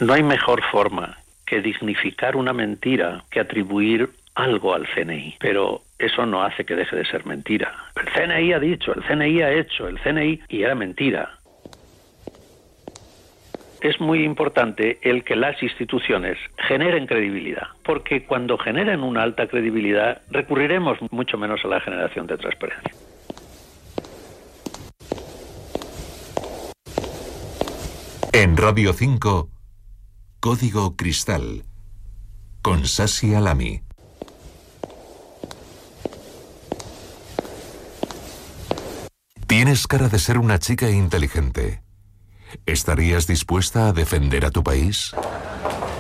No hay mejor forma que dignificar una mentira que atribuir algo al CNI, pero eso no hace que deje de ser mentira. El CNI ha dicho, el CNI ha hecho, el CNI... y era mentira. Es muy importante el que las instituciones generen credibilidad, porque cuando generen una alta credibilidad recurriremos mucho menos a la generación de transparencia. En Radio 5, Código Cristal, con Sasi Alami. Tienes cara de ser una chica inteligente. ¿Estarías dispuesta a defender a tu país?